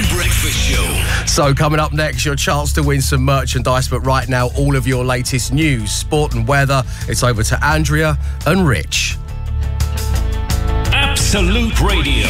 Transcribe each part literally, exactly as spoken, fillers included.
Breakfast Show. So coming up next, your chance to win some merchandise, but right now, all of your latest news, sport and weather. It's over to Andrea and Rich. Absolute Radio.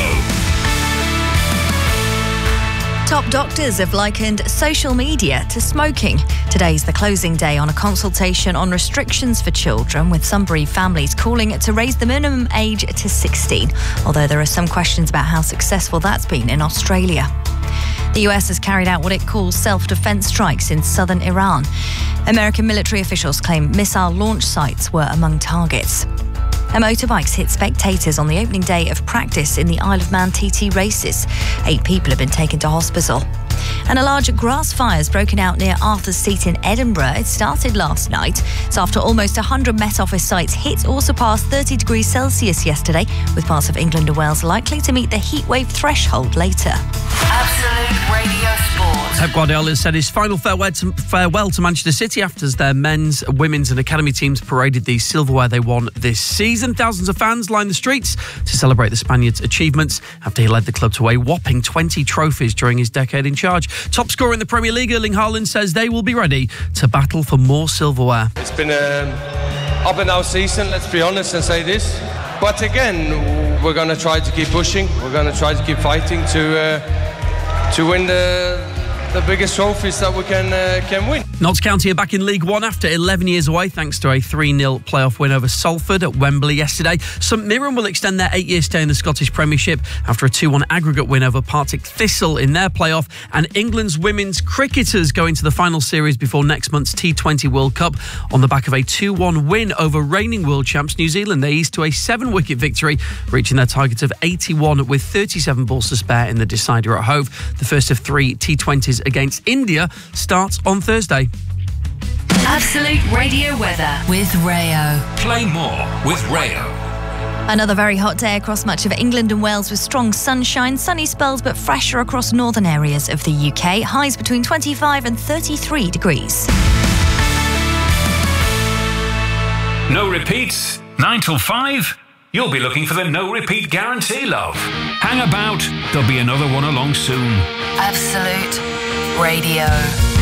Top doctors have likened social media to smoking. Today's the closing day on a consultation on restrictions for children, with some bereaved families calling it to raise the minimum age to sixteen, although there are some questions about how successful that's been in Australia. The U S has carried out what it calls self-defense strikes in southern Iran. American military officials claim missile launch sites were among targets. And motorbikes hit spectators on the opening day of practice in the Isle of Man T T races. Eight people have been taken to hospital. And a large grass fire has broken out near Arthur's Seat in Edinburgh. It started last night. It's after almost one hundred Met Office sites hit or surpassed thirty degrees Celsius yesterday, with parts of England and Wales likely to meet the heatwave threshold later. Absolute Radio Sport. Pep Guardiola said his final farewell to, farewell to Manchester City after their men's, women's and academy teams paraded the silverware they won this season. Thousands of fans lined the streets to celebrate the Spaniard's achievements after he led the club to a whopping twenty trophies during his decade in charge. Top scorer in the Premier League, Erling Haaland, says they will be ready to battle for more silverware. It's been an up and down season, let's be honest and say this. But again, we're going to try to keep pushing. We're going to try to keep fighting to uh, to win the the biggest trophies that we can uh, can win. Notts County are back in League One after eleven years away, thanks to a three nil playoff win over Salford at Wembley yesterday. St Mirren will extend their eight-year stay in the Scottish Premiership after a two one aggregate win over Partick Thistle in their playoff. And England's women's cricketers go into the final series before next month's T twenty World Cup on the back of a two one win over reigning world champs New Zealand. They eased to a seven-wicket victory, reaching their target of eighty-one with thirty-seven balls to spare in the decider at Hove. The first of three T twenties against India starts on Thursday. Absolute Radio weather with Rayo. Play more with Rayo. Another very hot day across much of England and Wales with strong sunshine, sunny spells but fresher across northern areas of the U K. Highs between twenty-five and thirty-three degrees. No repeats, nine till five. You'll be looking for the no repeat guarantee, love. Hang about, there'll be another one along soon. Absolute Radio.